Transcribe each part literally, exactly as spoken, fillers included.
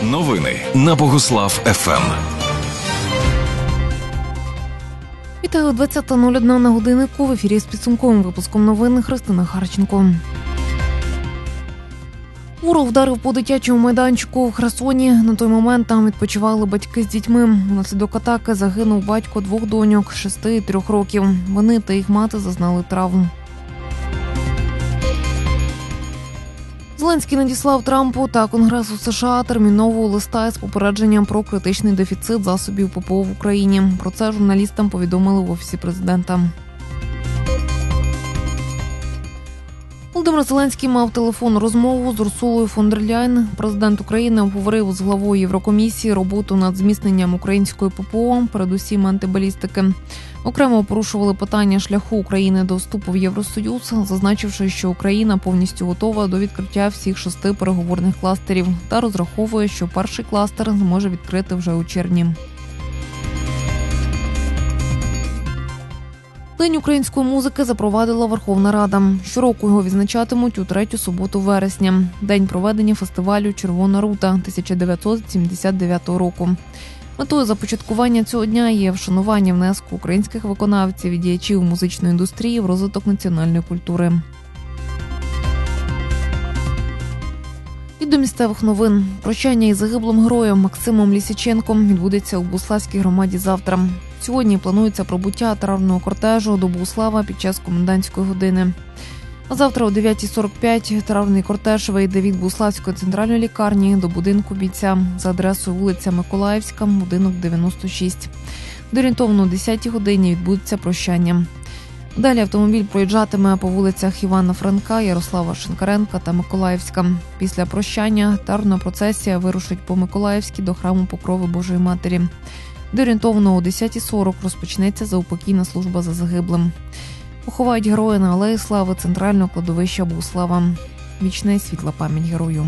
Новини на Богуслав еф ем. Вітаю, двадцята нуль одна на годиннику. В ефірі з підсумковим випуском новин Христина Харченко. Ворог вдарив по дитячому майданчику в Херсоні. На той момент там відпочивали батьки з дітьми. Внаслідок атаки загинув батько двох доньок, шести і трьох років. Вони та їх мати зазнали травм. Зеленський надіслав Трампу та Конгресу США термінового листа із попередженням про критичний дефіцит засобів ППО в Україні. Про це журналістам повідомили в Офісі президента. Володимир Зеленський мав телефонну розмову з Урсулою фон дер Ляйн. Президент України обговорив з главою Єврокомісії роботу над зміцненням української ППО, передусім антибалістики. Окремо порушували питання шляху України до вступу в Євросоюз, зазначивши, що Україна повністю готова до відкриття всіх шести переговорних кластерів та розраховує, що перший кластер зможе відкрити вже у червні. День української музики запровадила Верховна Рада. Щороку його відзначатимуть у третю суботу вересня. День проведення фестивалю «Червона рута» тисяча дев'ятсот сімдесят дев'ятого року. Метою започаткування цього дня є вшанування внеску українських виконавців і діячів музичної індустрії в розвиток національної культури. І до місцевих новин. Прощання із загиблим героєм Максимом Лісіченком відбудеться у Богуславській громаді завтра. Сьогодні планується пробуття траурного кортежу до Богуслава під час комендантської години. А завтра о дев'ятій сорок п'ять траурний кортеж вийде від Богуславської центральної лікарні до будинку бійця за адресою вулиця Миколаївська, будинок дев'яносто шість. До орієнтовно о десятій годині відбудеться прощання. Далі автомобіль проїжджатиме по вулицях Івана Франка, Ярослава Шинкаренка та Миколаївська. Після прощання траурна процесія вирушить по Миколаївській до храму Покрови Божої Матері. До орієнтовно о десятій сорок розпочнеться заупокійна служба за загиблим. Поховають героя на Алеї Слави центрального кладовища Богуслава. Вічна і світла пам'ять герою.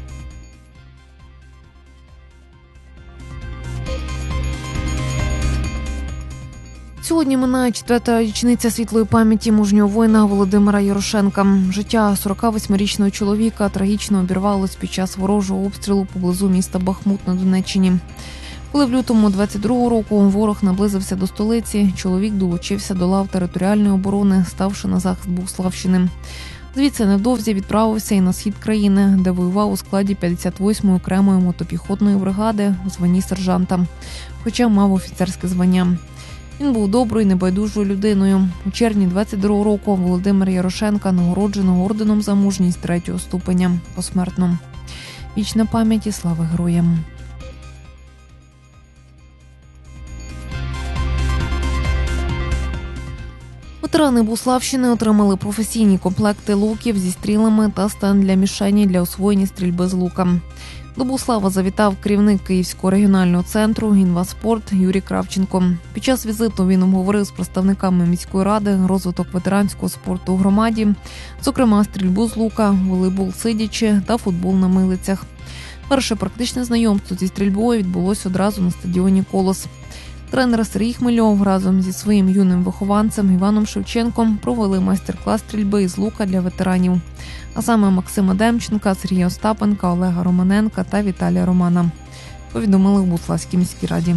Сьогодні минає четверта річниця світлої пам'яті мужнього воїна Володимира Ярошенка. Життя сорокавосьмирічного чоловіка трагічно обірвалось під час ворожого обстрілу поблизу міста Бахмут на Донеччині. Коли в лютому двадцять другого року ворог наблизився до столиці, чоловік долучився до лав територіальної оборони, ставши на захист Богуславщини. Звідси невдовзі відправився і на схід країни, де воював у складі п'ятдесят восьмої окремої мотопіхотної бригади у званні сержанта, хоча мав офіцерське звання. Він був доброю, небайдужою людиною. У червні двадцять другого року Володимир Ярошенка нагороджено орденом за мужність третього ступеня посмертно. Вічна пам'ять і слава героям. Ветерани Богуславщини отримали професійні комплекти луків зі стрілами та стенд для мішені для освоєння стрільби з лука. До Богуслава завітав керівник Київського регіонального центру «Інваспорт» Юрій Кравченко. Під час візиту він обговорив з представниками міської ради розвиток ветеранського спорту у громаді, зокрема стрільбу з лука, волейбол сидячи та футбол на милицях. Перше практичне знайомство зі стрільбою відбулося одразу на стадіоні «Колос». Тренер Сергій Хмельов разом зі своїм юним вихованцем Іваном Шевченком провели майстер-клас стрільби із лука для ветеранів. А саме Максима Демченка, Сергія Остапенка, Олега Романенка та Віталія Романа. Повідомили в Богуславській міській раді.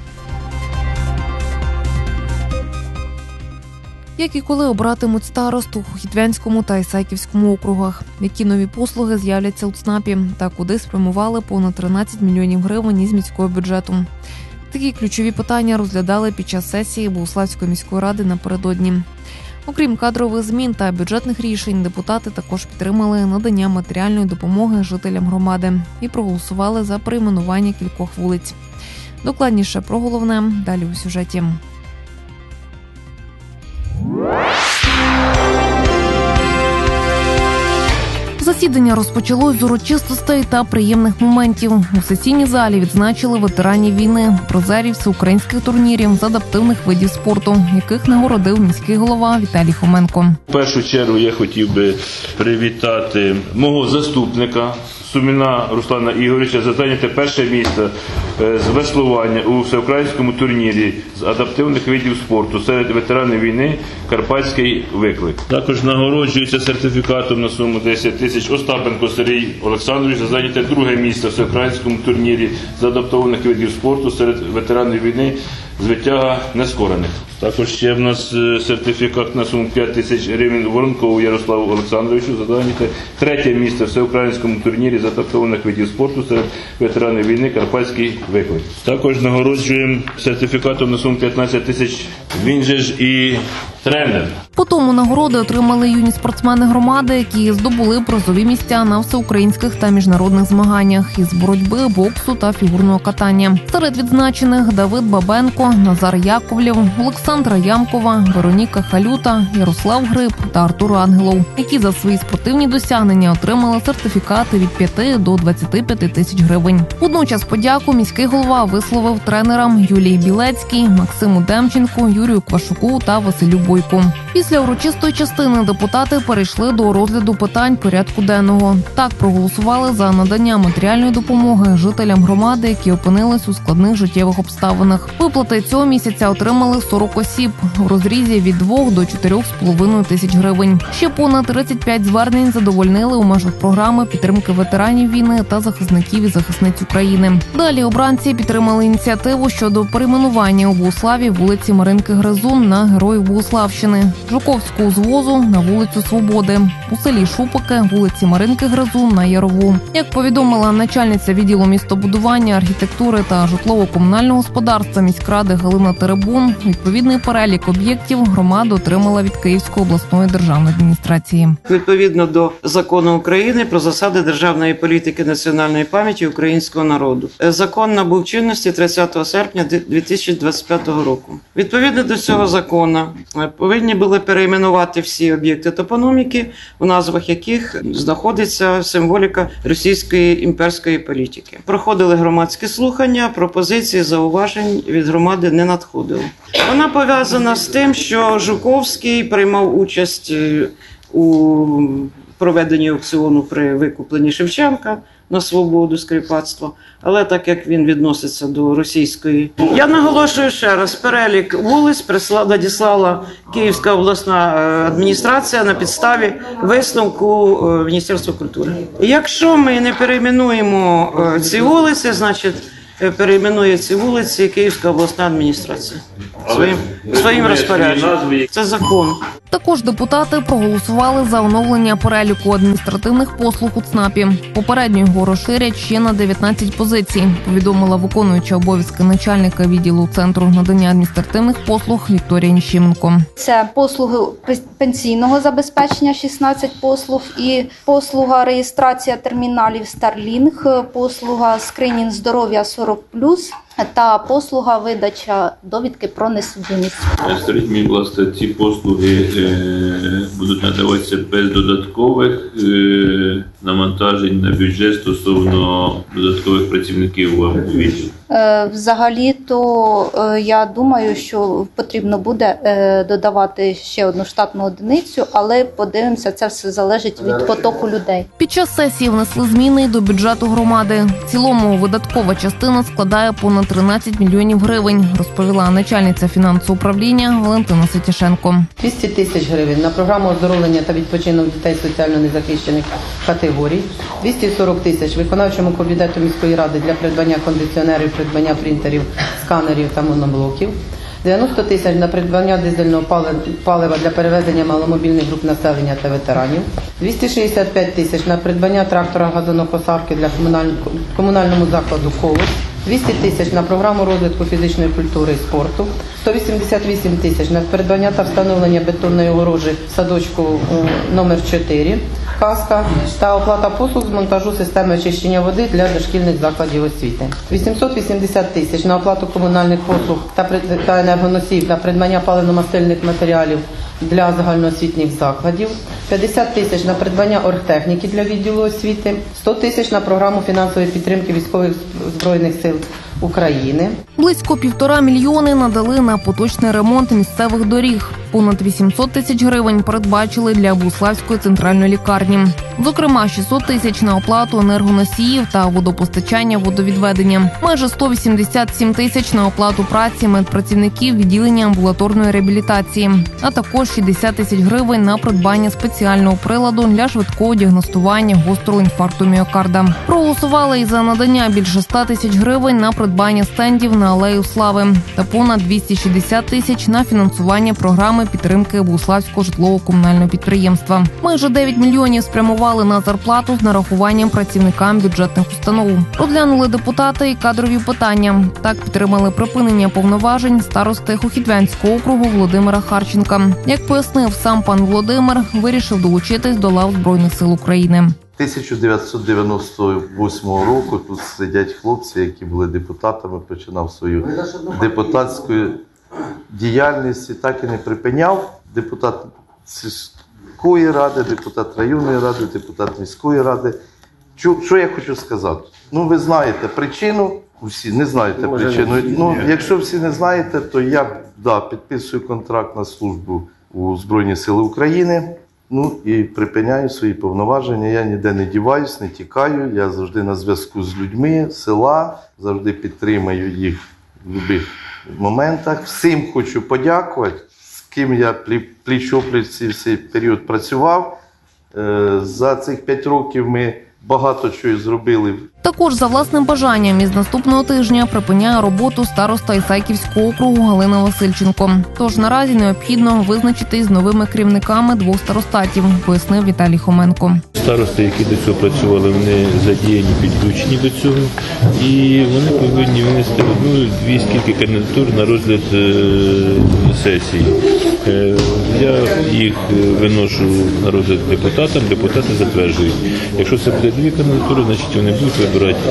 Як і коли обиратимуть старосту у Хітвянському та Ісаківському округах, які нові послуги з'являться у ЦНАПі та куди спрямували понад тринадцять мільйонів гривень із міського бюджету. Такі ключові питання розглядали під час сесії Богуславської міської ради напередодні. Окрім кадрових змін та бюджетних рішень, депутати також підтримали надання матеріальної допомоги жителям громади і проголосували за перейменування кількох вулиць. Докладніше про головне далі у сюжеті. Засідання розпочалось з урочистостей та приємних моментів. У сесійній залі відзначили ветеранів війни, призерів всеукраїнських турнірів з адаптивних видів спорту, яких нагородив міський голова Віталій Хоменко. В першу чергу я хотів би привітати мого заступника Суміна Руслана Ігоровича за зайняте перше місце з веслування у всеукраїнському турнірі з адаптивних видів спорту серед ветеранів війни «Карпатський виклик». Також нагороджується сертифікатом на суму десять тисяч Остапенко Сергій Олександрович за зайняте друге місце в всеукраїнському турнірі з адаптованих видів спорту серед ветеранів війни з витяга нескорених. Також ще в нас сертифікат на суму п'ять тисяч гривень Воронкову Ярославу Олександровичу за зайняте третє місце в всеукраїнському турнірі з адаптованих видів спорту серед ветеранів війни «Карпатський виклик». Також нагороджуємо сертифікатом на суму п'ятнадцять тисяч. Він же ж і тренер. По тому нагороди отримали юні спортсмени громади, які здобули призові місця на всеукраїнських та міжнародних змаганнях із боротьби, боксу та фігурного катання. Серед відзначених Давид Бабенко, Назар Яковлєв, Олександра Ямкова, Вероніка Халюта, Ярослав Гриб та Артур Ангелов, які за свої спортивні досягнення отримали сертифікати від п'яти до двадцяти п'яти тисяч гривень. Водночас подяку міський голова висловив тренерам Юлії Білецькій, Максиму Демченку, Юрію Квашуку та Василю Бойку. Після урочистої частини депутати перейшли до розгляду питань порядку денного. Так проголосували за надання матеріальної допомоги жителям громади, які опинились у складних життєвих обставинах. Виплати цього місяця отримали сорок осіб у розрізі від двох до чотирьох з половиною тисяч гривень. Ще понад тридцять п'ять звернень задовольнили у межах програми підтримки ветеранів війни та захисників і захисниць України. Далі обранці підтримали ініціативу щодо перейменування у Богуславі вулиці Маринки Гризун на Героїв Богуславщини, Жуковського звозу на вулицю Свободи, у селі Шупики вулиці Маринки Гризун на Ярову. Як повідомила начальниця відділу містобудування, архітектури та житлово-комунального господарства міськради Галина Теребун, відповідний перелік об'єктів громада отримала від Київської обласної державної адміністрації. Відповідно до закону України про засади державної політики національної пам'яті українського народу. Закон набув чинності тридцятого серпня дві тисячі двадцять п'ятого року. Відповідно до цього закону повинні були перейменувати всі об'єкти топономіки, в назвах яких знаходиться символіка російської імперської політики. Проходили громадські слухання, пропозиції, зауважень від громади не надходило. Вона пов'язана з тим, що Жуковський приймав участь у проведенні аукціону при викупленні Шевченка на свободу з кріпацтва, але так як він відноситься до російської. Я наголошую ще раз, перелік вулиць надіслала Київська обласна адміністрація на підставі висновку Міністерства культури. Якщо ми не перейменуємо ці вулиці, значить перейменує ці вулиці Київська обласна адміністрація своїм, своїм розпорядженням. Це закон. Також депутати проголосували за оновлення переліку адміністративних послуг у ЦНАПі. Попередньо його розширять ще на дев'ятнадцять позицій, повідомила виконуюча обов'язки начальника відділу Центру надання адміністративних послуг Вікторія Ніщеменко. Це послуги пенсійного забезпечення шістнадцять послуг і послуга реєстрація терміналів Starlink, послуга скринінг здоров'я сорок плюс та послуга видача довідки про несудимість. Скажіть мені, будь ласка, ці послуги будуть надаватися без додаткових навантажень на бюджет стосовно додаткових працівників вам у відділі? Взагалі-то я думаю, що потрібно буде додавати ще одну штатну одиницю, але подивимося, це все залежить від потоку людей. Під час сесії внесли зміни до бюджету громади. В цілому видаткова частина складає понад тринадцять мільйонів гривень, розповіла начальниця фінансового управління Валентина Сетішенко. двісті тисяч гривень на програму оздоровлення та відпочинок дітей соціально незахищених категорій, двісті сорок тисяч виконавчому комітету міської ради для придбання кондиціонерів, придбання принтерів, сканерів та моноблоків, дев'яносто тисяч на придбання дизельного палива для перевезення маломобільних груп населення та ветеранів, двісті шістдесят п'ять тисяч на придбання трактора газонокосарки для комунальному закладу «Колос», двісті тисяч на програму розвитку фізичної культури і спорту, сто вісімдесят вісім тисяч на придбання та встановлення бетонної огорожі в садочку номер чотири «Казка» та оплата послуг з монтажу системи очищення води для дошкільних закладів освіти. вісімсот вісімдесят тисяч на оплату комунальних послуг та енергоносіїв на придбання паливно-мастильних матеріалів для загальноосвітніх закладів, п'ятдесят тисяч на придбання оргтехніки для відділу освіти, сто тисяч на програму фінансової підтримки військових Збройних сил України. Близько півтора мільйони надали на поточний ремонт місцевих доріг. Понад вісімсот тисяч гривень передбачили для Богуславської центральної лікарні. Зокрема, шістсот тисяч на оплату енергоносіїв та водопостачання, водовідведення. Майже сто вісімдесят сім тисяч на оплату праці медпрацівників відділення амбулаторної реабілітації. А також шістдесят тисяч гривень на придбання спеціального приладу для швидкого діагностування гострого інфаркту міокарда. Проголосували і за надання більше ста тисяч гривень на придбання стендів на Алею Слави та понад двісті шістдесят тисяч на фінансування програми підтримки Богуславського житлово-комунального підприємства. Майже дев'ять мільйонів спрямували на зарплату з нарахуванням працівникам бюджетних установ. Розглянули депутати і кадрові питання. Так підтримали припинення повноважень старости Хохідвянського округу Володимира Харченка. Як пояснив сам пан Володимир, вирішив долучитись до лав Збройних сил України. тисяча дев'ятсот дев'яносто восьмого року тут сидять хлопці, які були депутатами, починав свою депутатську діяльність і так і не припиняв. Депутат сільської ради, депутат районної ради, депутат міської ради. Що, що я хочу сказати? Ну, ви знаєте причину, всі не знаєте Може, причину. Ну, якщо всі не знаєте, то я да, підписую контракт на службу у Збройні Сили України. Ну і припиняю свої повноваження, я ніде не діваюсь, не тікаю, я завжди на зв'язку з людьми села, завжди підтримую їх в будь-яких моментах. Всім хочу подякувати, з ким я пліч-опліч цей період працював. За цих п'ять років ми багато чого зробили. Також за власним бажанням із наступного тижня припиняє роботу староста Ісаківського округу Галина Васильченко. Тож наразі необхідно визначитись з новими керівниками двох старостатів, пояснив Віталій Хоменко. Старости, які до цього працювали, вони задіяні, підключені до цього, і вони повинні внести одну-дві скільки кандидатур на розгляд е- сесії. Е- я їх виношу на розгляд депутатам, депутати затверджують. Якщо це буде дві кандидатури, значить вони будуть вибирати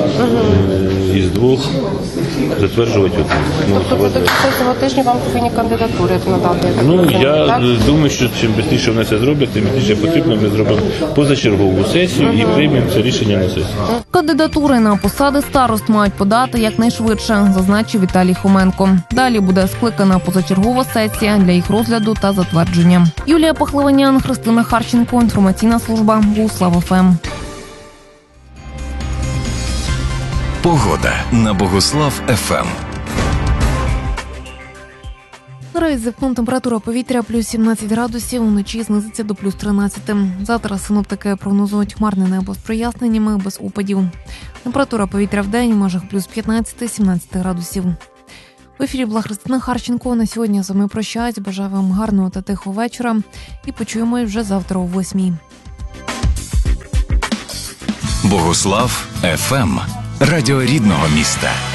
е- із двох, затверджувати одну. Тобто до кінця цього тижня вам повинні кандидатури надати? Ну, я так? думаю, що чим швидше вони це зроблять, тим більше потрібно, ми зробимо позачергову сесію і приймемо це рішення на сесії. Кандидатури на посади старост мають подати якнайшвидше, зазначив Віталій Хоменко. Далі буде скликана позачергова сесія для їх розгляду та затвердження. Юлія Пахливанян, Христина Харченко, інформаційна служба Богуслав ФМ. Погода на Богуслав ФМ. Наразі за вікном температура повітря плюс сімнадцять градусів, вночі знизиться до плюс тринадцять. Завтра синоптики прогнозують хмарне небо з проясненнями, без опадів. Температура повітря в день в межах плюс п'ятнадцять-сімнадцять градусів. В ефірі була Христина Харченко. На сьогодні з вами прощаюсь. Бажаю вам гарного та тихого вечора. І почуємось вже завтра о восьмій. Богуслав ФМ. Радіо рідного міста.